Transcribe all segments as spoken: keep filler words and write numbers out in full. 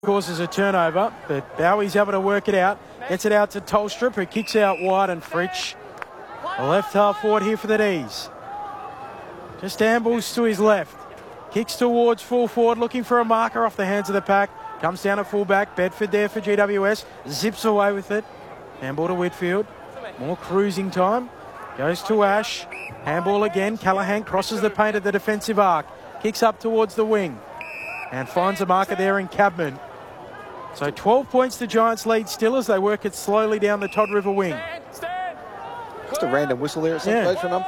Causes a turnover, but Bowie's able to work it out. Gets it out to Tolstrup, who kicks out wide, and Fritsch, a left half forward here for the D's. Just ambles to his left. Kicks towards full forward, looking for a marker off the hands of the pack. Comes down at full back. Bedford there for G W S. Zips away with it. Handball to Whitfield. More cruising time. Goes to Ash. Handball again. Callaghan crosses the paint at the defensive arc. Kicks up towards the wing. And finds a marker there in Cabman. So twelve points the Giants lead still as they work it slowly down the Todd River wing. Just a random whistle there at some Yeah. stage from them.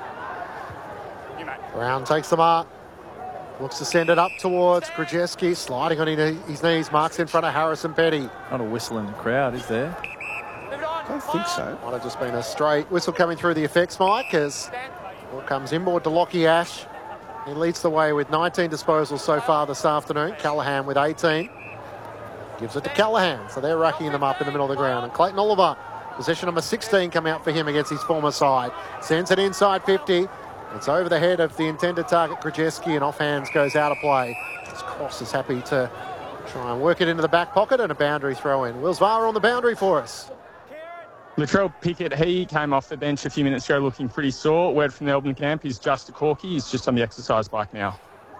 Brown takes the mark. Looks to send it up towards Krajewski, sliding on his knees, marks in front of Harrison Petty. Not a whistle in the crowd, is there? I don't think so. Might have just been a straight whistle coming through the effects mic as ball comes inboard to Lockie Ash. He leads the way with nineteen disposals so far this afternoon. Callaghan with eighteen. Gives it to Callaghan, so they're racking them up in the middle of the ground. And Clayton Oliver, possession number sixteen, come out for him against his former side. Sends it inside fifty. It's over the head of the intended target, Krajewski, and off hands goes out of play. This Cross is happy to try and work it into the back pocket, and a boundary throw in. Wills Vara on the boundary for us. Latrell Pickett, he came off the bench a few minutes ago looking pretty sore. Word from the Melbourne camp, he's just a corky. He's just on the exercise bike now.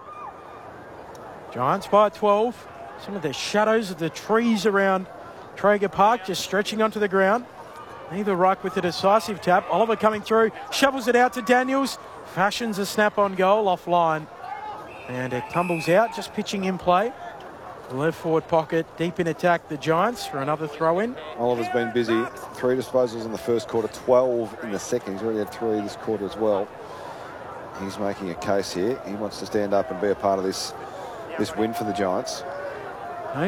Giants by twelve. Some of the shadows of the trees around Traeger Park just stretching onto the ground. Neither Ruck with a decisive tap. Oliver coming through, shovels it out to Daniels. Fashions a snap on goal offline. And it tumbles out, just pitching in play. The left forward pocket, deep in attack, the Giants for another throw in. Oliver's been busy. Three disposals in the first quarter, twelve in the second. He's already had three this quarter as well. He's making a case here. He wants to stand up and be a part of this, this win for the Giants.